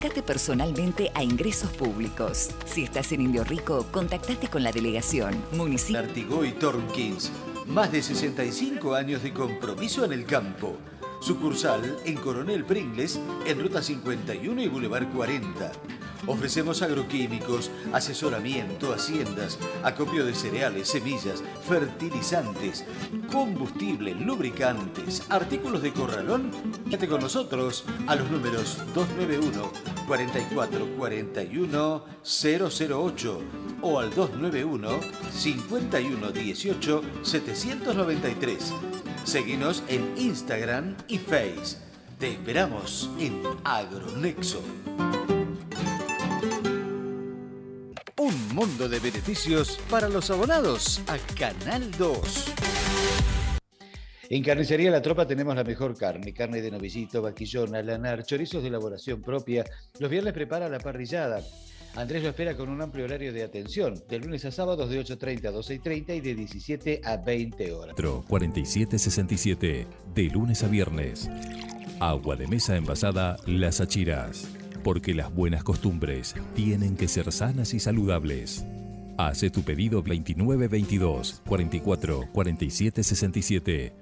Contactate personalmente a Ingresos Públicos. Si estás en Indio Rico, contactate con la delegación, municipio. Artigoy Tornkins, más de 65 años de compromiso en el campo. Sucursal en Coronel Pringles, en Ruta 51 y Boulevard 40. Ofrecemos agroquímicos, asesoramiento, haciendas, acopio de cereales, semillas, fertilizantes, combustible, lubricantes, artículos de corralón. Quédate con nosotros a los números 291 44 41 008 o al 291 51 18 793. Seguinos en Instagram y Face. Te esperamos en Agronexo. Un mundo de beneficios para los abonados a Canal 2. En Carnicería La Tropa tenemos la mejor carne. Carne de novillito, vaquillón, alanar, chorizos de elaboración propia. Los viernes prepara la parrillada. Andrés lo espera con un amplio horario de atención. De lunes a sábados de 8:30 a 12:30 y de 17 a 20 horas. 4767, de lunes a viernes. Agua de mesa envasada Las Achiras. Porque las buenas costumbres tienen que ser sanas y saludables. Hace tu pedido 2922 44 47 67.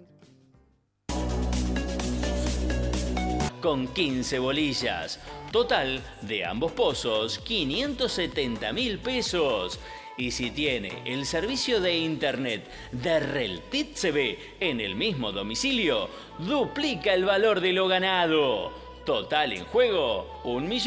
Con 15 bolillas. Total de ambos pozos, 570.000 pesos. Y si tiene el servicio de internet de Reltit.cb en el mismo domicilio, duplica el valor de lo ganado. Total en juego,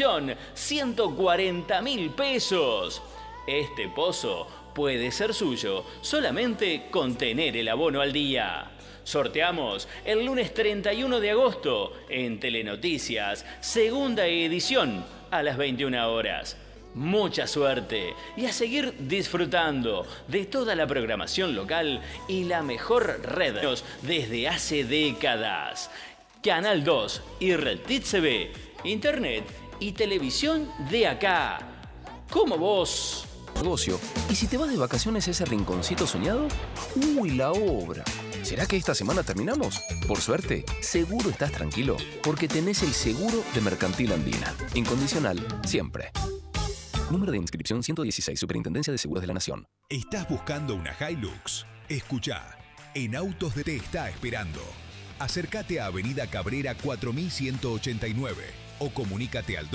1.140.000 pesos. Este pozo puede ser suyo solamente con tener el abono al día. Sorteamos el lunes 31 de agosto en Telenoticias, segunda edición, a las 21 horas. Mucha suerte y a seguir disfrutando de toda la programación local y la mejor red desde hace décadas. Canal 2 y Reltit.cb, internet y televisión de acá. Como vos. Negocio. ¿Y si te vas de vacaciones a ese rinconcito soñado? ¡Uy, la obra! ¿Será que esta semana terminamos? Por suerte, seguro estás tranquilo, porque tenés el seguro de Mercantil Andina. Incondicional, siempre. Número de inscripción 116, Superintendencia de Seguros de la Nación. ¿Estás buscando una Hilux? Escuchá, en Autos de Te está esperando. Acércate a Avenida Cabrera 4189 o comunícate al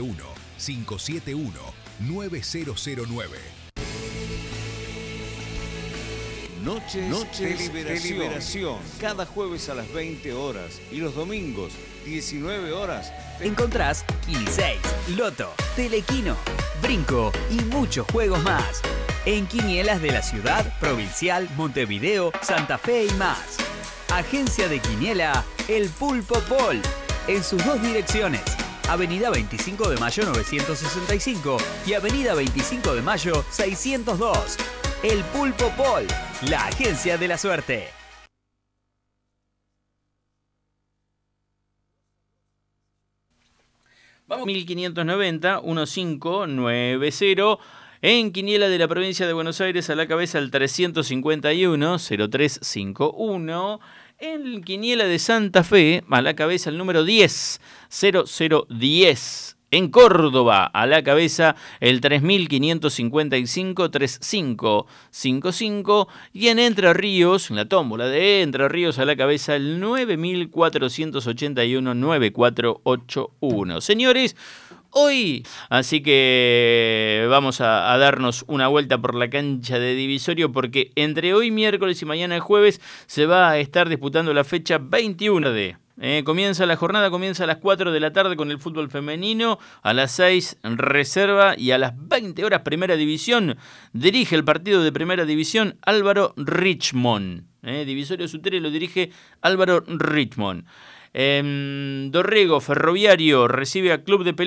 291-571-9009. Noches de liberación. Cada jueves a las 20 horas y los domingos, 19 horas. Encontrás Quiniseis, Loto, Telequino, Brinco y muchos juegos más. En Quinielas de la Ciudad, Provincial, Montevideo, Santa Fe y más. Agencia de Quiniela, El Pulpo Pol, en sus dos direcciones, Avenida 25 de Mayo 965 y Avenida 25 de Mayo 602. El Pulpo Pol, la agencia de la suerte. Vamos 1590-1590 en Quiniela de la provincia de Buenos Aires, a la cabeza el 351-0351. En Quiniela de Santa Fe, a la cabeza el número 10-0010. En Córdoba, a la cabeza el 3555-3555. Y en Entre Ríos, en la tómbola de Entre Ríos, a la cabeza el 9481-9481. Señores, hoy, así que vamos a darnos una vuelta por la cancha de Divisorio, porque entre hoy miércoles y mañana jueves se va a estar disputando la fecha 21 de... comienza la jornada, comienza a las 4 de la tarde con el fútbol femenino, a las 6 reserva y a las 20 horas primera división. Dirige el partido de primera división Álvaro Richmond. Divisorio Sutere lo dirige Álvaro Richmond. Dorrego Ferroviario recibe a Club de Pelota